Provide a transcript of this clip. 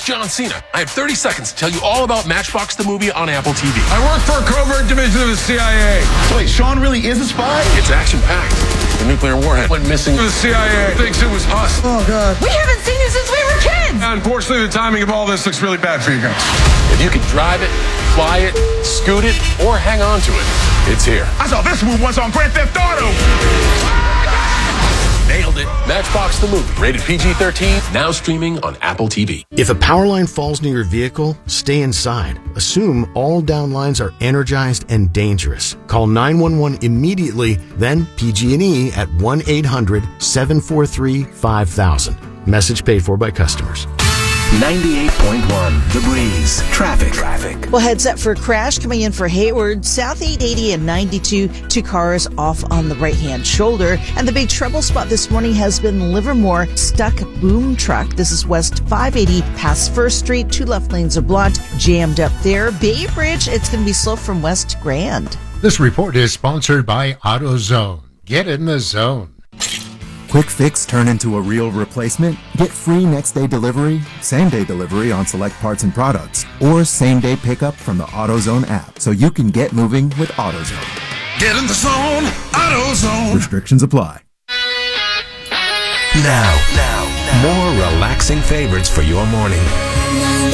It's John Cena. I have 30 seconds to tell you all about Matchbox the movie on Apple TV. I work for a covert division of the CIA. So wait, Sean really is a spy? It's action-packed. The nuclear warhead went missing. The CIA thinks it was us. Oh, God. We haven't seen you since we were kids! Unfortunately, the timing of all this looks really bad for you guys. If you can drive it, fly it, scoot it, or hang on to it, it's here. I saw this move once on Grand Theft Auto. Nailed it. Matchbox the movie. Rated PG-13. Now streaming on Apple TV. If a power line falls near your vehicle, stay inside. Assume all down lines are energized and dangerous. Call 911 immediately, then PG&E at 1-800-743-5000. Message paid for by customers. 98.1 The Breeze. Traffic. Well, heads up for a crash coming in for Hayward, South 880 and 92. 2 cars off on the right-hand shoulder. And the big trouble spot this morning has been Livermore stuck boom truck. This is West 580 past First Street. 2 left lanes are blocked, jammed up there. Bay Bridge, it's going to be slow from West Grand. This report is sponsored by AutoZone. Get in the zone. Quick fix turn into a real replacement? Get free next day delivery, same day delivery on select parts and products, or same day pickup from the AutoZone app so you can get moving with AutoZone. Get in the zone, AutoZone. Restrictions apply. Now, more relaxing favorites for your morning.